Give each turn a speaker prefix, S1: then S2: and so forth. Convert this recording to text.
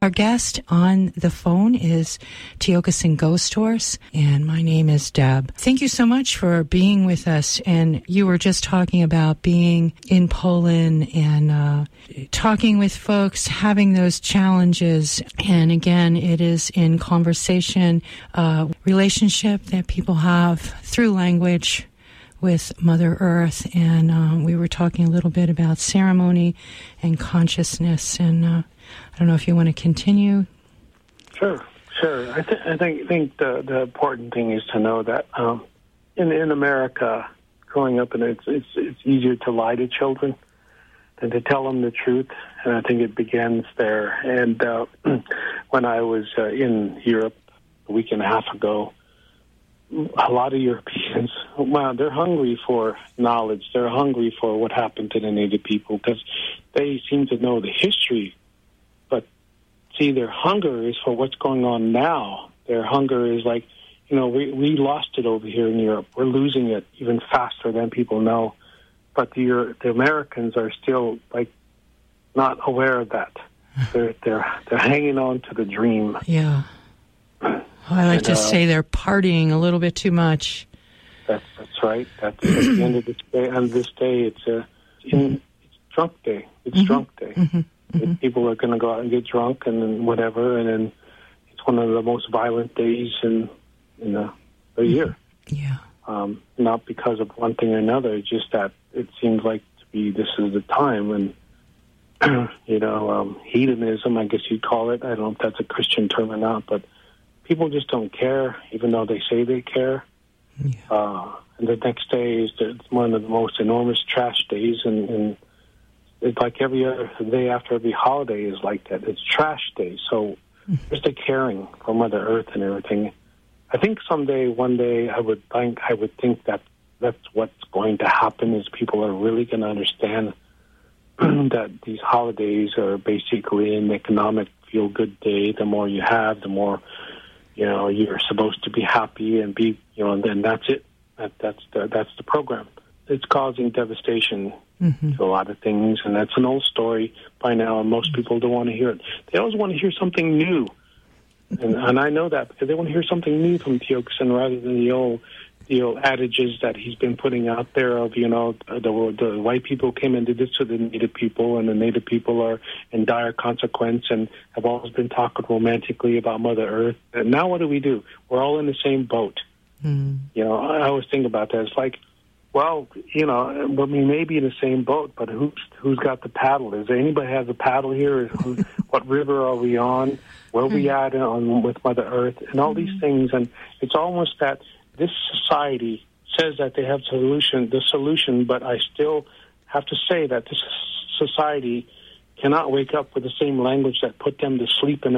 S1: Our guest on the phone is Tiokasin Ghost Horse, and my name is Deb. Thank you so much for being with us. And you were just talking about being in Poland and talking with folks, having those challenges. And again, it is in conversation, relationship that people have through language with Mother Earth. And we were talking a little bit about ceremony and consciousness, and I don't know if you want to continue.
S2: Sure. I think the important thing is to know that in America, growing up, and it's easier to lie to children than to tell them the truth, and I think it begins there. And when I was in Europe a week and a half ago, a lot of Europeans, wow, they're hungry for knowledge. They're hungry for what happened to the Native people because they seem to know the history. See, their hunger is for what's going on now. Their hunger is like, we lost it over here in Europe. We're losing it even faster than people know. But the Americans are still not aware of that. They're hanging on to the dream.
S1: Yeah. I like to say they're partying a little bit too much.
S2: That's right. That's at the end of this day. On this day, it's drunk day. It's drunk day. Mm-hmm. Mm-hmm. People are going to go out and get drunk and then whatever, and then it's one of the most violent days in the year.
S1: Yeah.
S2: Not because of one thing or another, it's just that it seems like this is the time, and hedonism, I guess you'd call it. I don't know if that's a Christian term or not, but people just don't care, even though they say they care. Yeah. And the next day is one of the most enormous trash days, and it's like every other day after every holiday is like that. It's trash day. So just a caring for Mother Earth and everything. I think one day, I would think that that's what's going to happen is people are really going to understand that these holidays are basically an economic feel-good day. The more you have, the more, you're supposed to be happy and be, and then that's it. That's the program. It's causing devastation to a lot of things, and that's an old story by now, and most people don't want to hear it. They always want to hear something new, and I know that because they want to hear something new from Tiokasin rather than the old adages that he's been putting out there of, the white people came and did this to the Native people, and the Native people are in dire consequence and have always been talking romantically about Mother Earth. And now what do? We're all in the same boat. I always think about that. It's like, well, we may be in the same boat, but who's got the paddle? Is there anybody has a paddle here? What river are we on? Where are we at with Mother Earth? And all these things. And it's almost that this society says that they have the solution, but I still have to say that this society cannot wake up with the same language that put them to sleep in the